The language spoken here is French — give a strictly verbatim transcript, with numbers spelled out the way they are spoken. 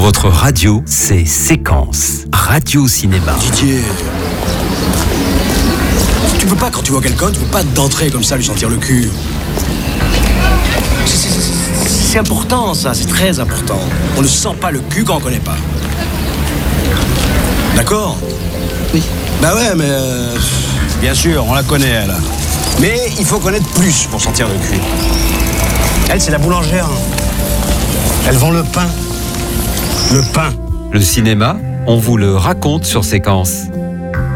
votre radio, c'est Séquence, Radio Cinéma. Didier, tu peux pas, quand tu vois quelqu'un, tu peux pas d'entrer comme ça lui sentir le cul. C'est, c'est, c'est important ça, c'est très important. On ne sent pas le cul quand on connaît pas. D'accord ? Oui. Bah ouais, mais euh, bien sûr, on la connaît elle. Mais il faut connaître plus pour sentir le cul. Elle, c'est la boulangère. Elle vend le pain. Le pain. Le cinéma, on vous le raconte sur Séquence.